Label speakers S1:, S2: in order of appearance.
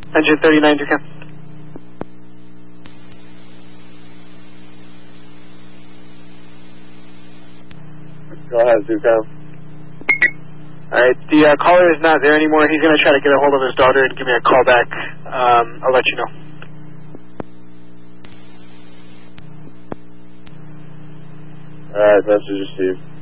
S1: Engine 39, Ducan.
S2: Go ahead, Ducan.
S1: Alright, the caller is not there anymore. He's going to try to get a hold of his daughter and give me a call back. I'll let you know.
S2: Alright, message received.